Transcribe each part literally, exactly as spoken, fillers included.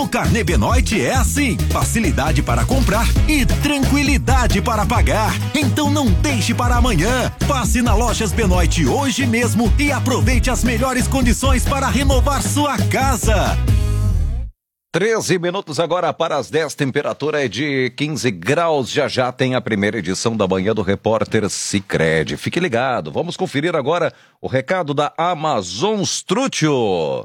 Carnê Benoit é assim, facilidade para comprar e tranquilidade para pagar. Então não deixe para amanhã. Passe na Lojas Benoit hoje mesmo e aproveite as melhores condições para renovar sua casa. treze minutos agora para as dez, temperatura é de quinze graus, já já tem a primeira edição da Manhã do Repórter Sicredi. Fique ligado, vamos conferir agora o recado da Amazon Strutio.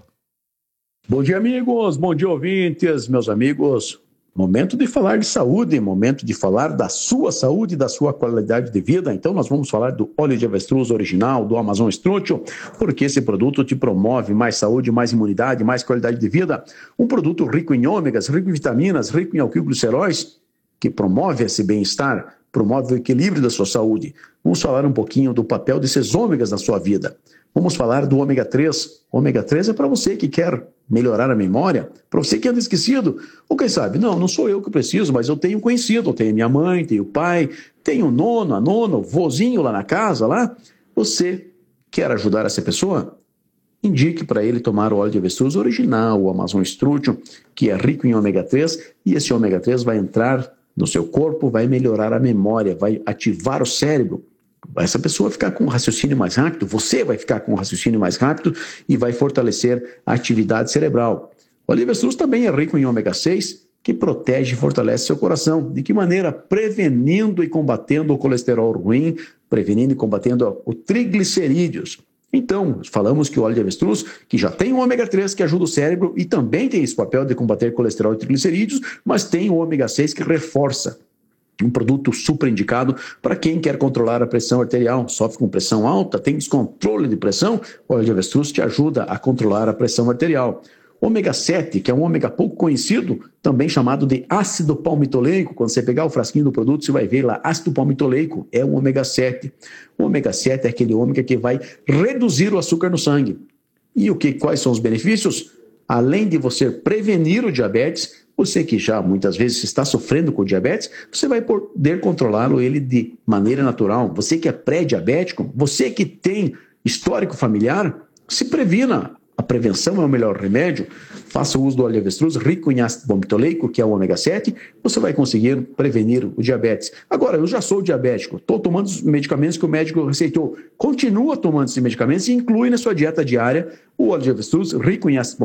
Bom dia, amigos, bom dia, ouvintes, meus amigos. Momento de falar de saúde, momento de falar da sua saúde, da sua qualidade de vida. Então nós vamos falar do óleo de avestruz original, do Amazon Strutio, porque esse produto te promove mais saúde, mais imunidade, mais qualidade de vida. Um produto rico em ômegas, rico em vitaminas, rico em alquilgliceróis, que promove esse bem-estar, promove o equilíbrio da sua saúde. Vamos falar um pouquinho do papel desses ômegas na sua vida. Vamos falar do ômega três. Ômega três é para você que quer melhorar a memória, para você que anda esquecido. Ou quem sabe, não, não sou eu que preciso, mas eu tenho conhecido, eu tenho minha mãe, tenho o pai, tenho o nono, a nona, o vozinho lá na casa, lá. Você quer ajudar essa pessoa? Indique para ele tomar o óleo de avestruz original, o Amazon Strutio, que é rico em ômega três, e esse ômega três vai entrar no seu corpo, vai melhorar a memória, vai ativar o cérebro. Essa pessoa vai ficar com um raciocínio mais rápido, você vai ficar com um raciocínio mais rápido e vai fortalecer a atividade cerebral. O óleo de avestruz também é rico em ômega seis, que protege e fortalece seu coração. De que maneira? Prevenindo e combatendo o colesterol ruim, prevenindo e combatendo o triglicerídeos. Então, falamos que o óleo de avestruz, que já tem o ômega três que ajuda o cérebro e também tem esse papel de combater colesterol e triglicerídeos, mas tem o ômega seis que reforça. Um produto super indicado para quem quer controlar a pressão arterial, sofre com pressão alta, tem descontrole de pressão, o óleo de avestruz te ajuda a controlar a pressão arterial. Ômega sete, que é um ômega pouco conhecido, também chamado de ácido palmitoleico. Quando você pegar o frasquinho do produto, você vai ver lá, ácido palmitoleico é um ômega sete. O ômega sete é aquele ômega que vai reduzir o açúcar no sangue. E o que, quais são os benefícios? Além de você prevenir o diabetes, você que já muitas vezes está sofrendo com diabetes, você vai poder controlá-lo ele de maneira natural. Você que é pré-diabético, você que tem histórico familiar, se previna. A prevenção é o melhor remédio. Faça o uso do óleo de avestruz rico em ácido palmitoleico, que é o ômega sete, você vai conseguir prevenir o diabetes. Agora, eu já sou diabético, estou tomando os medicamentos que o médico receitou. Continua tomando esses medicamentos e inclui na sua dieta diária o óleo de avestruz rico em ácido